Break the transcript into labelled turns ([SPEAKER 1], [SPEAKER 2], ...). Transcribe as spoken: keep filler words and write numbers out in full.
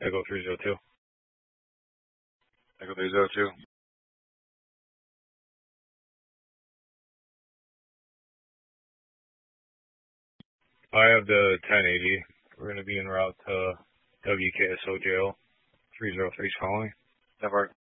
[SPEAKER 1] Echo three zero two. Echo three zero two. I have the ten eighty. We're going to be en route to W K S O jail. three zero three is calling. Never.